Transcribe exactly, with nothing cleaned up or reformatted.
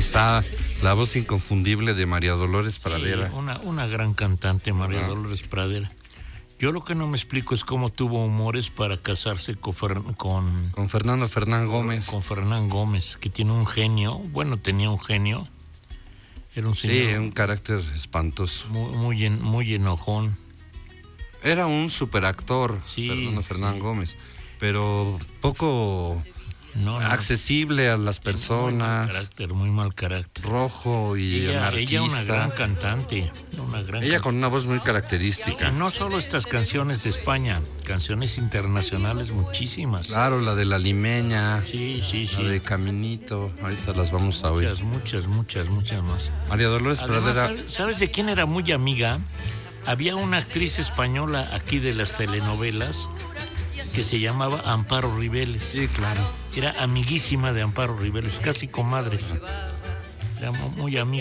está la voz inconfundible de María Dolores Pradera. Sí, una, una gran cantante, María Ajá. Dolores Pradera. Yo lo que no me explico es cómo tuvo humores para casarse con, Fer- con, Con Fernando Fernán Gómez. con Fernán Gómez, que tiene un genio, bueno, tenía un genio. Era un Sí, señor un carácter espantoso. muy, muy, en- muy enojón. Era un superactor, Sí, Fernando Fernán sí. Gómez, pero poco No, no, accesible a las muy mal personas, carácter, muy mal carácter. rojo y Ella, anarquista. ella una gran cantante, una gran Ella cantante. con una voz muy Y característica. no solo estas canciones de España, canciones internacionales muchísimas. Claro, la de La Limeña, Sí, sí, sí. la de Caminito, ahorita las vamos a oír. Muchas, muchas, muchas, muchas más. María Dolores Además, Pradera, ¿sabes, sabes de quién era muy amiga? Había una actriz española aquí de las telenovelas que se llamaba Amparo Ribeles. sí, claro. Era amiguísima de Amparo Ribeles, casi comadres. Era mu- muy amiga.